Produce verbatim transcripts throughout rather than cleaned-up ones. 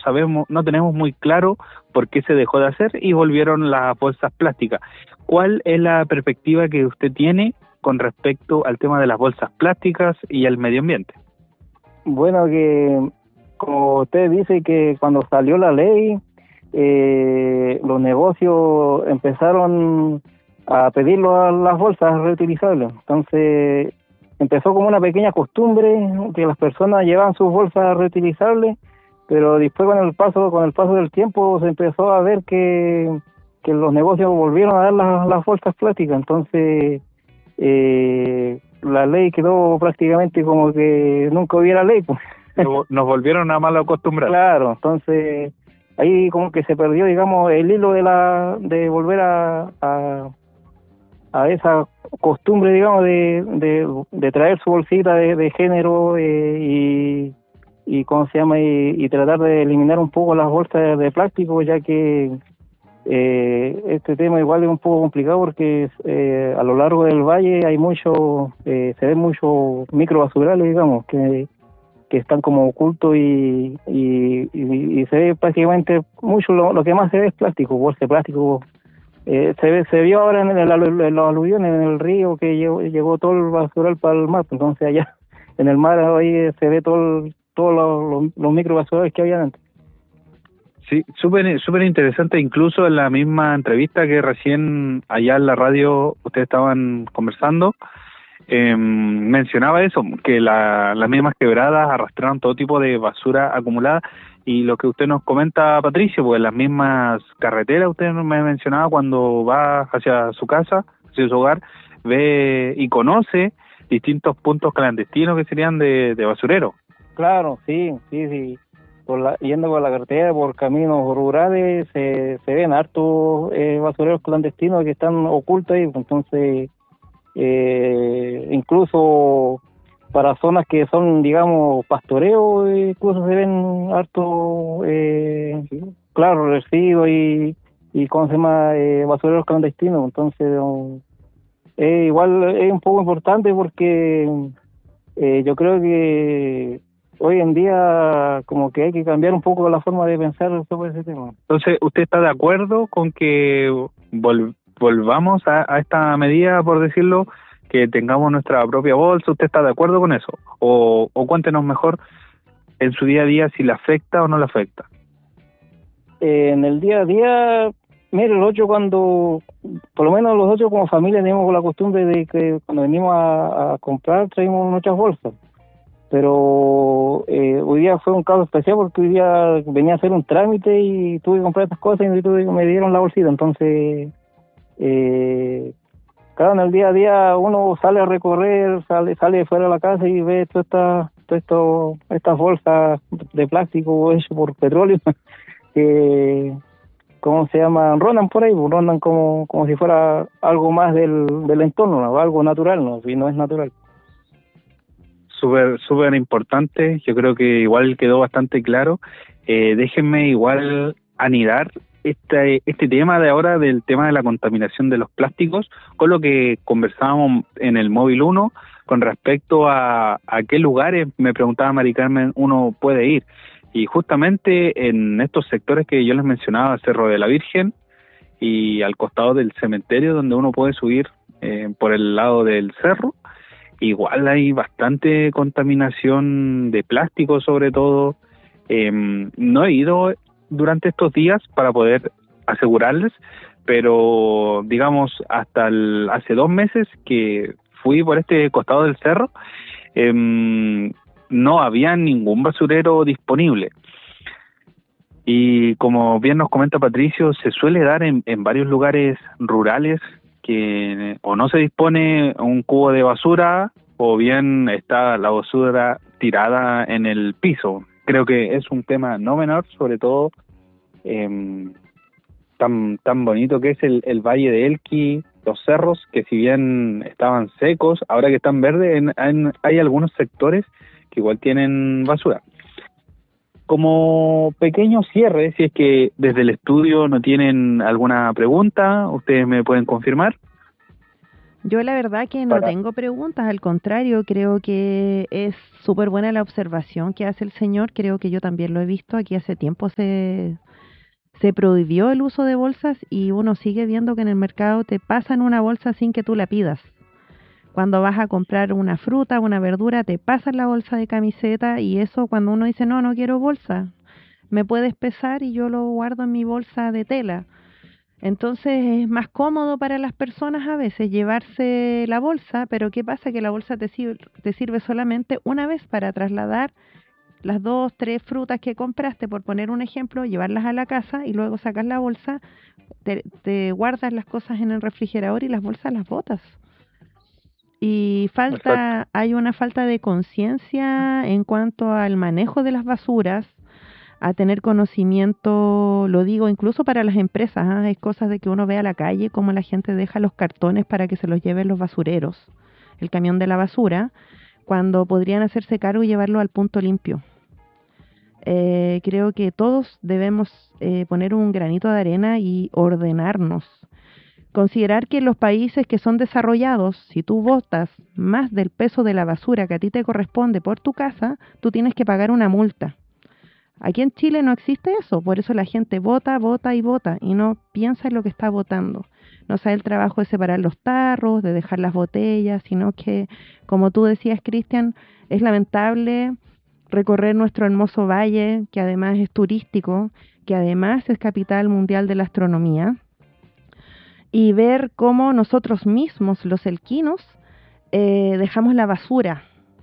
sabemos, no tenemos muy claro por qué se dejó de hacer y volvieron las bolsas plásticas. ¿Cuál es la perspectiva que usted tiene con respecto al tema de las bolsas plásticas y al medio ambiente? Bueno, que como usted dice que cuando salió la ley, eh, los negocios empezaron a pedir las bolsas reutilizables. Entonces empezó como una pequeña costumbre que las personas llevaban sus bolsas reutilizables, pero después con el paso con el paso del tiempo se empezó a ver que, que los negocios volvieron a dar las, las bolsas plásticas. Entonces eh, la ley quedó prácticamente como que nunca hubiera ley, pues. Nos volvieron a mal acostumbrar. Claro, entonces ahí como que se perdió, digamos, el hilo de la de volver a, a, a esa costumbre, digamos, de, de, de traer su bolsita de, de género eh, y, y cómo se llama y, y tratar de eliminar un poco las bolsas de plástico, ya que eh, este tema igual es un poco complicado porque eh, a lo largo del valle hay mucho, eh, se ven muchos microbasurales, digamos, que que están como ocultos y, y, y, y se ve prácticamente mucho, lo, lo que más se ve es plástico, bolsa de plástico. Eh, se ve, se vio ahora en, el, en los aluviones, en el río, que llegó, llegó todo el basural para el mar, entonces allá en el mar ahí se ve todo todos los, los, los microbasurales que había dentro. Sí, súper súper interesante, incluso en la misma entrevista que recién allá en la radio ustedes estaban conversando, Eh, mencionaba eso, que la, las mismas quebradas arrastraron todo tipo de basura acumulada, y lo que usted nos comenta, Patricio, pues las mismas carreteras, usted me mencionaba cuando va hacia su casa, hacia su hogar, ve y conoce distintos puntos clandestinos que serían de, de basurero. Claro, sí, sí, sí. Por la, yendo por la carretera, por caminos rurales, se, se ven hartos eh, basureros clandestinos que están ocultos ahí, entonces Eh, incluso para zonas que son, digamos, pastoreo, eh, incluso se ven harto, eh, claro, residuos y, y ¿cómo se llama? Eh, basureros clandestinos. Entonces, um, eh, igual es un poco importante porque eh, yo creo que hoy en día como que hay que cambiar un poco la forma de pensar sobre ese tema. Entonces, ¿usted está de acuerdo con que vol volvamos a, a esta medida, por decirlo, que tengamos nuestra propia bolsa? ¿Usted está de acuerdo con eso? O, o cuéntenos mejor en su día a día si le afecta o no le afecta. Eh, en el día a día, mire, los ocho cuando, por lo menos los ocho como familia tenemos la costumbre de que cuando venimos a, a comprar traemos muchas bolsas. Pero eh, hoy día fue un caso especial porque hoy día venía a hacer un trámite y tuve que comprar estas cosas y tuve, me dieron la bolsita. Entonces, eh, claro, en el día a día uno sale a recorrer, sale sale fuera de la casa y ve todas estas todo esto, estas bolsas de plástico hecho por petróleo que, ¿cómo se llama? Rondan por ahí, rondan como, como si fuera algo más del, del entorno, ¿no? Algo natural, ¿no? Si no es natural. Súper, súper importante, yo creo que igual quedó bastante claro. Eh, déjenme igual anidar este, este tema de ahora del tema de la contaminación de los plásticos con lo que conversábamos en el móvil uno con respecto a, a qué lugares, me preguntaba Mari Carmen, uno puede ir. Y justamente en estos sectores que yo les mencionaba, Cerro de la Virgen y al costado del cementerio, donde uno puede subir eh, por el lado del cerro, igual hay bastante contaminación de plástico, sobre todo. Eh, no he ido durante estos días para poder asegurarles, pero digamos hasta el, hace dos meses que fui por este costado del cerro, eh, no había ningún basurero disponible. Y como bien nos comenta Patricio, se suele dar en, en varios lugares rurales que o no se dispone un cubo de basura o bien está la basura tirada en el piso. Creo que es un tema no menor, sobre todo eh, tan tan bonito que es el, el Valle de Elqui, los cerros, que si bien estaban secos, ahora que están verdes, en, en, hay algunos sectores que igual tienen basura. Como pequeño cierre, si es que desde el estudio no tienen alguna pregunta, ustedes me pueden confirmar. Yo la verdad que no Para, tengo preguntas, al contrario, creo que es súper buena la observación que hace el señor, creo que yo también lo he visto, aquí hace tiempo se, se prohibió el uso de bolsas y uno sigue viendo que en el mercado te pasan una bolsa sin que tú la pidas. Cuando vas a comprar una fruta, una verdura, te pasan la bolsa de camiseta y eso cuando uno dice, no, no quiero bolsa, me puedes pesar y yo lo guardo en mi bolsa de tela. Entonces es más cómodo para las personas a veces llevarse la bolsa, pero ¿qué pasa? Que la bolsa te sirve, te sirve solamente una vez para trasladar las dos, tres frutas que compraste, por poner un ejemplo, llevarlas a la casa y luego sacas la bolsa, te, te guardas las cosas en el refrigerador y las bolsas las botas. Y exacto. falta, hay una falta de conciencia en cuanto al manejo de las basuras, a tener conocimiento, lo digo incluso para las empresas, ¿ah? Hay cosas de que uno ve a la calle como la gente deja los cartones para que se los lleven los basureros, el camión de la basura, cuando podrían hacerse cargo y llevarlo al punto limpio. Eh, creo que todos debemos eh, poner un granito de arena y ordenarnos. Considerar que en los países que son desarrollados, si tú botas más del peso de la basura que a ti te corresponde por tu casa, tú tienes que pagar una multa. Aquí en Chile no existe eso, por eso la gente vota, vota y vota y no piensa en lo que está votando. No sabe el trabajo de separar los tarros, de dejar las botellas, sino que, como tú decías, Cristian, es lamentable recorrer nuestro hermoso valle, que además es turístico, que además es capital mundial de la astronomía, y ver cómo nosotros mismos, los elquinos, eh, dejamos la basura.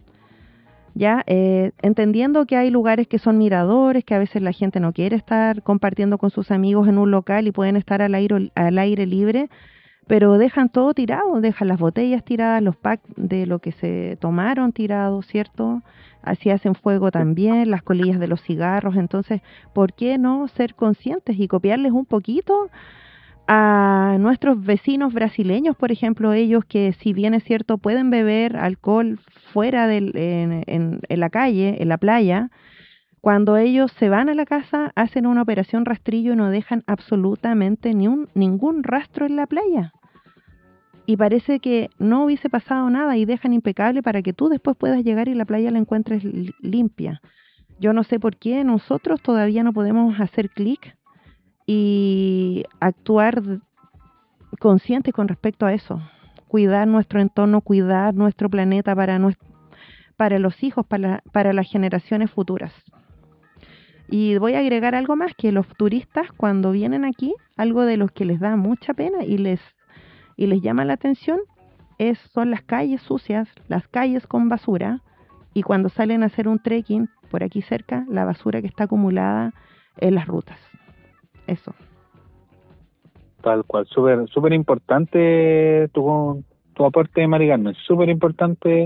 Ya, eh, entendiendo que hay lugares que son miradores, que a veces la gente no quiere estar compartiendo con sus amigos en un local y pueden estar al aire, al aire libre, pero dejan todo tirado, dejan las botellas tiradas, los packs de lo que se tomaron tirados, ¿cierto? Así hacen fuego también, las colillas de los cigarros. Entonces, ¿por qué no ser conscientes y copiarles un poquito a nuestros vecinos brasileños, por ejemplo, ellos que si bien es cierto pueden beber alcohol fuera del, en, en, en la calle, en la playa, cuando ellos se van a la casa hacen una operación rastrillo y no dejan absolutamente ni un, ningún rastro en la playa? Y parece que no hubiese pasado nada y dejan impecable para que tú después puedas llegar y la playa la encuentres limpia. Yo no sé por qué nosotros todavía no podemos hacer clic y actuar conscientes con respecto a eso. Cuidar nuestro entorno, cuidar nuestro planeta para, nuestro, para los hijos, para, para las generaciones futuras. Y voy a agregar algo más, que los turistas cuando vienen aquí, algo de los que les da mucha pena y les, y les llama la atención, es, son las calles sucias, las calles con basura, y cuando salen a hacer un trekking por aquí cerca, la basura que está acumulada en las rutas. Eso. Tal cual, súper súper importante tu, tu aporte, Mari Carmen, súper importante.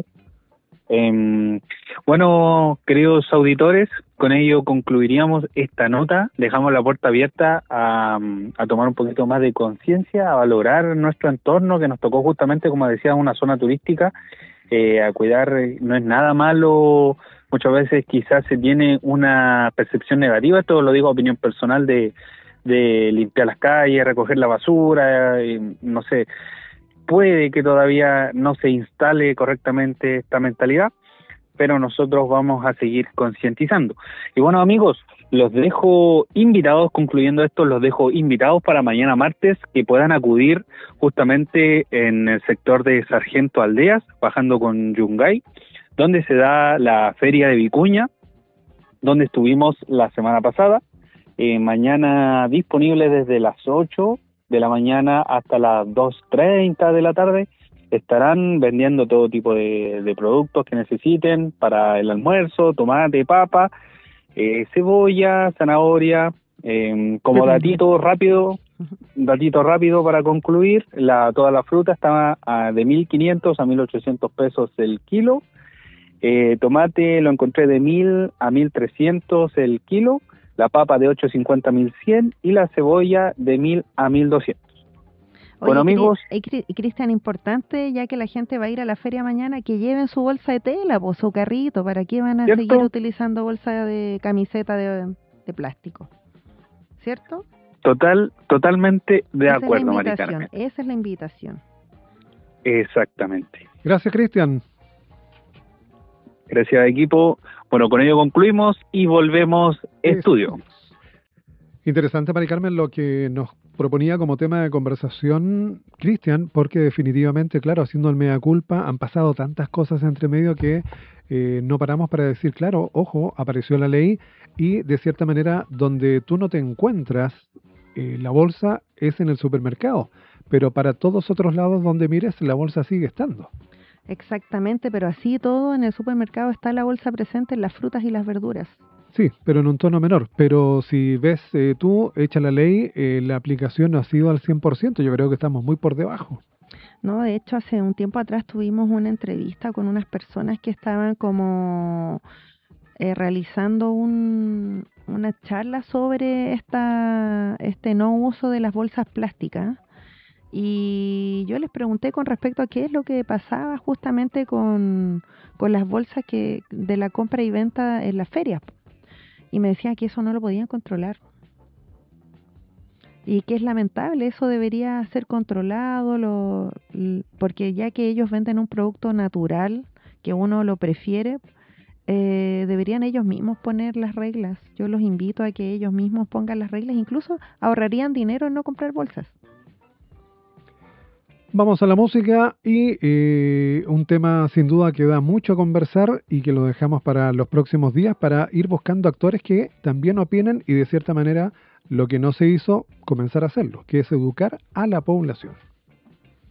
Eh, bueno, queridos auditores, con ello concluiríamos esta nota. Dejamos la puerta abierta a, a tomar un poquito más de conciencia, a valorar nuestro entorno, que nos tocó justamente, como decía, una zona turística, eh, a cuidar. No es nada malo. Muchas veces quizás se tiene una percepción negativa, esto lo digo a opinión personal, de de limpiar las calles, recoger la basura, eh, no sé, puede que todavía no se instale correctamente esta mentalidad, pero nosotros vamos a seguir concientizando. Y bueno, amigos, los dejo invitados, concluyendo esto, los dejo invitados para mañana martes, que puedan acudir justamente en el sector de Sargento Aldeas, bajando con Yungay, donde se da la Feria de Vicuña, donde estuvimos la semana pasada. Eh, mañana disponible desde las ocho de la mañana hasta las dos treinta de la tarde. Estarán vendiendo todo tipo de, de productos que necesiten para el almuerzo: tomate, papa, eh, cebolla, zanahoria. Eh, como datito rápido, datito rápido para concluir, la, toda la fruta está a, de mil quinientos a mil ochocientos pesos el kilo. Eh, tomate lo encontré de mil a mil trescientos el kilo. La papa de ochocientos cincuenta a mil cien y la cebolla de mil a mil doscientos. Oye, bueno, amigos, y Cristian, importante, ya que la gente va a ir a la feria mañana, que lleven su bolsa de tela, pues, su carrito. ¿Para qué van a ¿cierto? seguir utilizando bolsa de camiseta de, de plástico? ¿Cierto? Total, totalmente de Esa acuerdo, es Mari Carmen. Esa es la invitación. Exactamente. Gracias, Cristian. Gracias, equipo. Bueno, con ello concluimos y volvemos estudio. Interesante, Mari Carmen, lo que nos proponía como tema de conversación Cristian, porque definitivamente, claro, haciendo el mea culpa, han pasado tantas cosas entre medio que eh, no paramos para decir, claro, ojo, apareció la ley y de cierta manera donde tú no te encuentras, eh, la bolsa es en el supermercado, pero para todos otros lados donde mires, la bolsa sigue estando. Exactamente, pero así todo en el supermercado está la bolsa presente en las frutas y las verduras. Sí, pero en un tono menor. Pero si ves eh, tú, hecha la ley, eh, la aplicación no ha sido al cien por ciento. Yo creo que estamos muy por debajo. No, de hecho, hace un tiempo atrás tuvimos una entrevista con unas personas que estaban como eh, realizando un, una charla sobre esta este no uso de las bolsas plásticas. Y yo les pregunté con respecto a qué es lo que pasaba justamente con, con las bolsas que de la compra y venta en las ferias. Y me decían que eso no lo podían controlar. Y que es lamentable, eso debería ser controlado, lo, porque ya que ellos venden un producto natural, que uno lo prefiere, eh, deberían ellos mismos poner las reglas. Yo los invito a que ellos mismos pongan las reglas, incluso ahorrarían dinero en no comprar bolsas. Vamos a la música y eh, un tema sin duda que da mucho a conversar y que lo dejamos para los próximos días para ir buscando actores que también opinen y de cierta manera lo que no se hizo, comenzar a hacerlo, que es educar a la población.